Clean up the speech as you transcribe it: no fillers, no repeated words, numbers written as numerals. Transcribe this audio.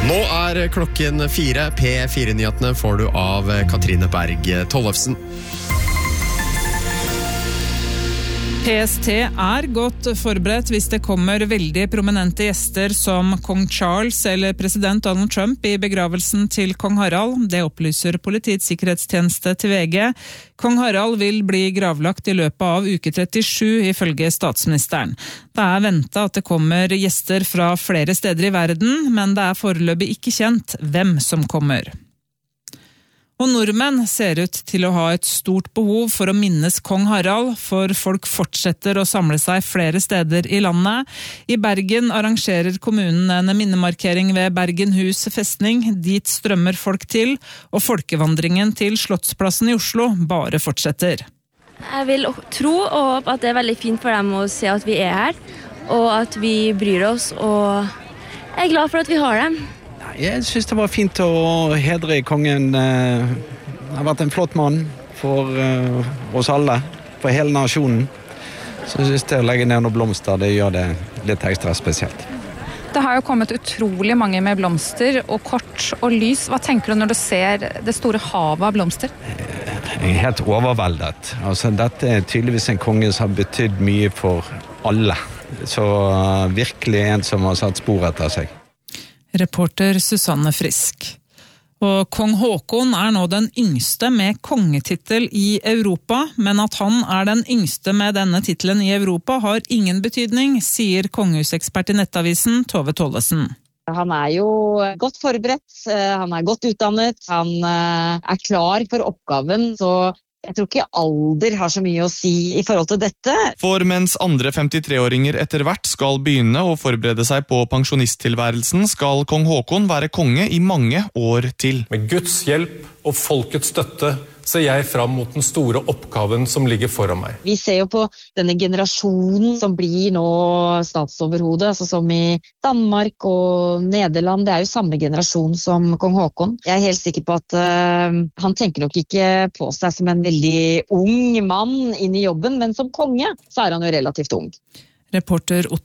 Nå klokken 4. P4-nyhetene får du av Katrine Berg Tollefsen. PST godt forberedt hvis det kommer veldig prominente gjester som kong Charles eller president Donald Trump i begravelsen til kong Harald. Det opplyser Politiets sikkerhetstjeneste til VG. Kong Harald vil bli gravlagt i løpet av uke 37, ifølge statsministeren. Det ventet at det kommer gjester fra flere steder i verden, men det foreløpig ikke kjent hvem som kommer. Og nordmenn ser ut til å ha et stort behov for å minnes kong Harald, for folk fortsetter å samle seg flere steder i landet. I Bergen arrangerer kommunen en minnemarkering ved Bergenhus festning. Dit strømmer folk til, og folkevandringen til Slottsplassen i Oslo bare fortsetter. Jeg vil tro og håpe at det veldig fint for dem å se at vi her, og at vi bryr oss, og jeg glad for at vi har dem. Jeg synes det var fint å hedre kongen. Han har vært en flott mann for oss alle, for hele nasjonen. Så jeg synes det å legge ned noen blomster, det gjør det litt ekstra spesielt. Det har jo kommet utrolig mange med blomster og kort og lys. Hva tenker du når du ser det store havet av blomster? Jeg helt overveldet. Altså, dette tydeligvis en konge som har betydd mye for alle. Så virkelig en som har satt spor etter seg. Reporter Susanne Frisk. Og kong Håkon nå den yngste med kongetittel i Europa, men at han den yngste med denne titelen i Europa har ingen betydning, sier kongehusekspert i Nettavisen Tove Tollesen. Han jo godt forberedt, han godt utdannet, han klar for oppgaven, så jeg tror ikke alder har så mye å si i forhold til dette. For mens andre 53-åringer etter hvert skal begynne å forberede seg på pensjonisttilværelsen, skal kong Håkon være konge i mange år til. Med Guds hjelp og folkets støtte ser jeg fram mot den store oppgaven som ligger foran meg. Vi ser jo på denne generasjonen som blir nå statsoverhode, altså som i Danmark og Nederland. Det jo samme generasjon som kong Håkon. Jeg helt sikker på at han tenker nok ikke på seg som en veldig ung mann inn i jobben, men som konge så han jo relativt ung. Reporter